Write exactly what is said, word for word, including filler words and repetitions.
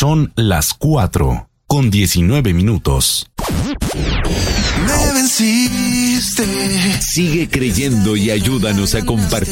Son las cuatro con diecinueve minutos. Me venciste. Sigue creyendo y ayúdanos a compartir